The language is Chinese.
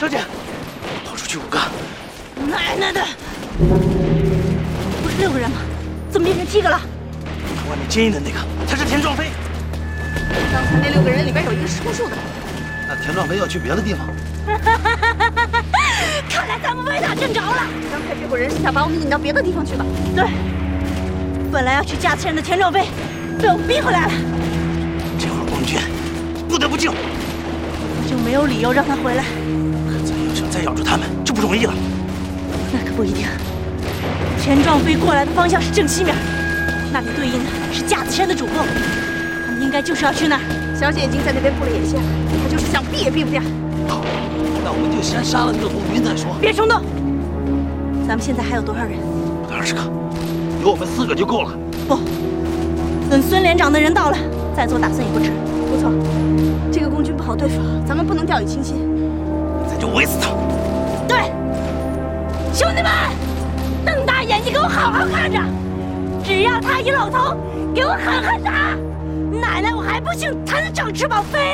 小姐，跑出去5个。 奶奶的！不是6个人吗？怎么变成7个了？ 看外面坚硬的那个，他是田壮飞。 刚才那6个人里边有一个是空树的。 那田壮飞要去别的地方。 看来咱们为他挣着了。 刚才这伙人是想把我们引到别的地方去吧？ 对，本来要去架刺人的田壮飞，被我们逼回来了。 这会儿光军不得不救， 就没有理由让他回来。 咱要想再咬住他们就不容易了。 那可不一定。田壮飞过来的方向是正西面，那里对应的是架子山的主峰，他们应该就是要去那儿。 小姐已经在那边布了眼线了，他就是想避也避不掉。 好，那我们就先杀了那个红军再说。 别冲动，咱们现在还有多少人 ？20个，有我们4个就够了。 不，等孙连长的人到了再做打算也不迟。 不错，这个共军不好对付，咱们不能掉以轻心。 咱就围死他。 对，兄弟们，瞪大眼睛给我好好看着，只要他一露头，给我狠狠打！奶奶，我还不信他能长翅膀飞！